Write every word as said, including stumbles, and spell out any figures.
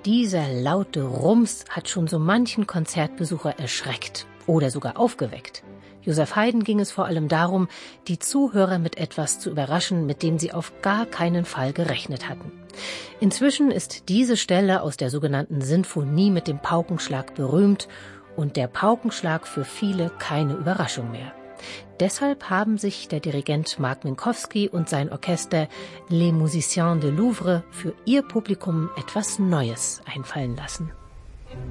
Dieser laute Rums hat schon so manchen Konzertbesucher erschreckt oder sogar aufgeweckt. Joseph Haydn ging es vor allem darum, die Zuhörer mit etwas zu überraschen, mit dem sie auf gar keinen Fall gerechnet hatten. Inzwischen ist diese Stelle aus der sogenannten Sinfonie mit dem Paukenschlag berühmt und der Paukenschlag für viele keine Überraschung mehr. Deshalb haben sich der Dirigent Mark Minkowski und sein Orchester Les Musiciens de Louvre für ihr Publikum etwas Neues einfallen lassen.